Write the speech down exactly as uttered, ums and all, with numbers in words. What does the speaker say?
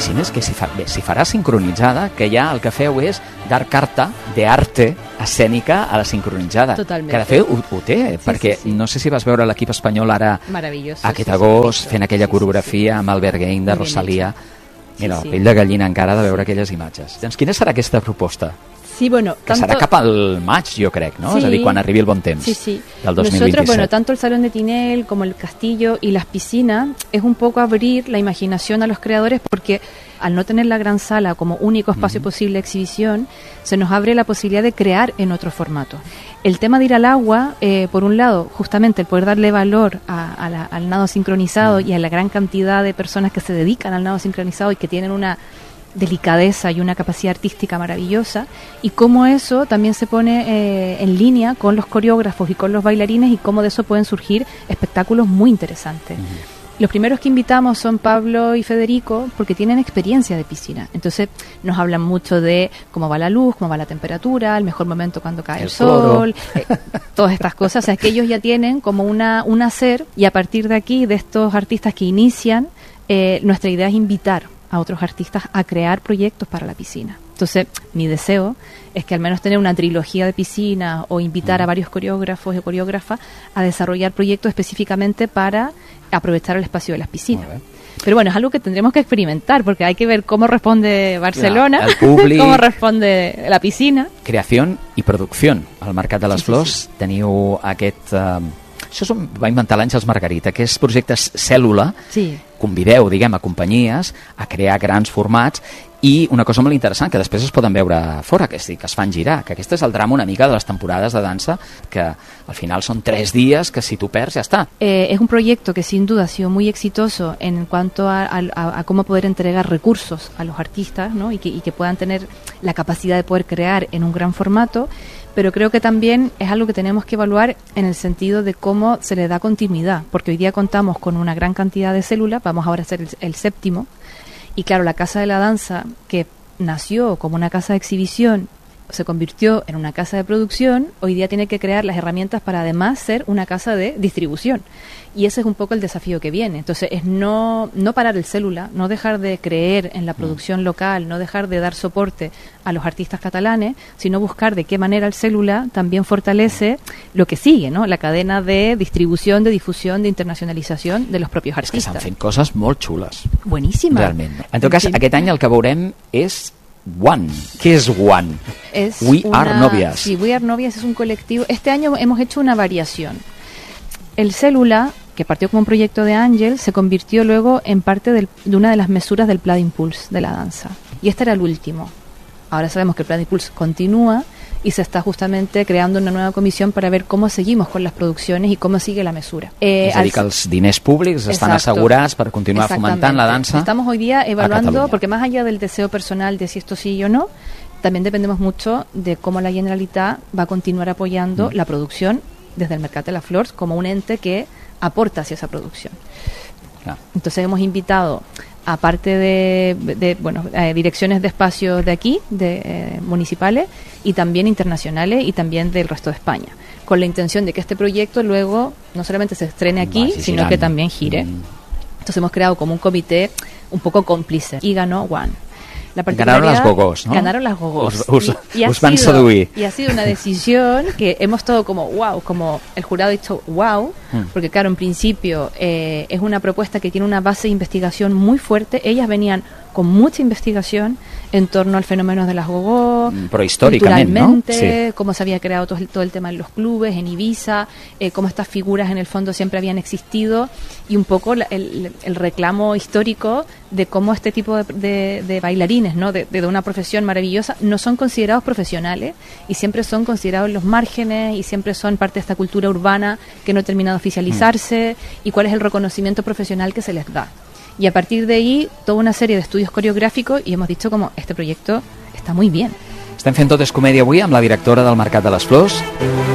piscina és que si, fa, bé, si farà sincronitzada, que ja el que feu és dar carta d'arte escènica a la sincronitzada. Totalment. Que de fet ho, ho té, sí, perquè sí, sí. no sé si vas veure l'equip espanyol ara aquest sí, agost sí, fent aquella sí, coreografia sí, sí. amb Albert Gain de Rosalía. Mira, sí, sí. la pell de gallina encara de veure aquelles imatges. Doncs quina serà aquesta proposta? Sí, bueno, que tanto... serà cap al maig, jo crec, ¿no? Sí, és a dir, quan arribi el bon temps sí, sí. del dos mil Nosotros, veintisiete. bueno, tanto el Salón de Tinel como el castillo y las piscinas es un poco abrir la imaginación a los creadores, porque al no tener la gran sala como único espacio uh-huh. posible de exhibición, se nos abre la posibilidad de crear en otro formato. El tema de ir al agua, eh, por un lado, justamente el poder darle valor a, a la, al nado sincronizado uh-huh. y a la gran cantidad de personas que se dedican al nado sincronizado y que tienen una delicadeza y una capacidad artística maravillosa, y cómo eso también se pone eh, en línea con los coreógrafos y con los bailarines, y cómo de eso pueden surgir espectáculos muy interesantes. Uh-huh. Los primeros que invitamos son Pablo y Federico, porque tienen experiencia de piscina. Entonces nos hablan mucho de cómo va la luz, cómo va la temperatura, el mejor momento cuando cae el, el sol, eh, todas estas cosas. O sea, que ellos ya tienen como una un hacer, y a partir de aquí, de estos artistas que inician, eh, nuestra idea es invitar a otros artistas a crear proyectos para la piscina. Entonces, mi deseo es que al menos tener una trilogía de piscina, o invitar a varios coreógrafos y coreógrafas a desarrollar proyectos específicamente para aprovechar el espacio de las piscinas. Pero bueno, es algo que tendremos que experimentar, porque hay que ver cómo responde Barcelona, ja, públic, cómo responde la piscina. Creació i producció. Al Mercat de les sí, Flors sí, sí. teniu aquest... Uh, això ho va inventar l'Àngels Margarita, que és projectes cèl·lula. Sí. Convideu, diguem, a companyies a crear grans formats, i una cosa molt interessant, que després es poden veure fora, que, és dir, que es fan girar, que aquest és el drama una mica de les temporades de dansa, que al final són tres dies que si tu perds ja està. Eh, es un proyecto que sin duda ha sido muy exitoso en cuanto a, a, a cómo poder entregar recursos a los artistas, ¿no? y, que, y que puedan tener la capacidad de poder crear en un gran formato, pero creo que también es algo que tenemos que evaluar en el sentido de cómo se le da continuidad, porque hoy día contamos con una gran cantidad de células, vamos ahora a hacer el, el séptimo, y claro, la Casa de la Danza, que nació como una casa de exhibición, se convirtió en una casa de producción, hoy día tiene que crear las herramientas para además ser una casa de distribución. Y ese es un poco el desafío que viene. Entonces es no, no parar el célula, no dejar de creer en la producción local, no dejar de dar soporte a los artistas catalanes, sino buscar de qué manera el célula también fortalece lo que sigue, ¿no? La cadena de distribución, de difusión, de internacionalització de los propios artistes. És que s'han fet coses molt xules. Boníssimes. Realment. En tot cas, aquest any el que veurem és One. ¿Qué es One? Es We una, Are Novias. Sí, We Are Novias es un colectivo. Este año hemos hecho una variación. El Célula, que partió como un proyecto de Ángel, se convirtió luego en parte del, de una de las mesuras del Pla d'Impuls de la danza. Y este era el último. Ahora sabemos que el Pla d'Impuls continúa y se está justamente creando una nueva comisión para ver cómo seguimos con las producciones y cómo sigue la mesura. Eh, és a dir, que els diners públics estan assegurats per continuar fomentant la dansa. Estamos hoy día evaluando, porque más allá del deseo personal de si esto sí o no, también dependemos mucho de cómo la Generalitat va a continuar apoyando mm. la producción desde el Mercat de les Flors como un ente que aporta hacia esa producción. Ah. Entonces hemos invitado, aparte de, de bueno, eh, direcciones de espacios de aquí, de eh, municipales, y también internacionales, y también del resto de España, con la intención de que este proyecto luego no solamente se estrene aquí, Va, sí, sino que también gire. Mm. Entonces hemos creado como un comité un poco cómplice, y ganó One. La ganaron las gogos, ¿no? Ganaron las gogos. Us, us, y, y us van sido, seduir. Y ha sido una decisión que hemos todo como wow, como el jurado ha dicho wow, mm. porque claro, en principio eh, es una propuesta que tiene una base de investigación muy fuerte. Ellas venían con mucha investigación en torno al fenómeno de las gogos, pero históricamente, ¿no? Sí. Cómo se había creado todo el, todo el tema en los clubes, en Ibiza, eh, cómo estas figuras en el fondo siempre habían existido, y un poco la, el, el reclamo histórico de cómo este tipo de, de, de bailarines, ¿no? de, de una profesión maravillosa, no son considerados profesionales y siempre son considerados en los márgenes y siempre son parte de esta cultura urbana que no ha terminado de oficializarse, mm. y cuál es el reconocimiento profesional que se les da. Y a partir de ahí, toda una serie de estudios coreográficos, y hemos dicho como, este proyecto está muy bien. Estem fent Tot és Comèdia avui amb la directora del Mercat de les Flors,